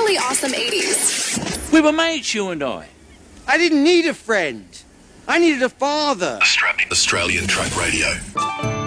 really awesome 80s. We were mates, you and I. I didn't need a friend. I needed a father. Australian Track Radio.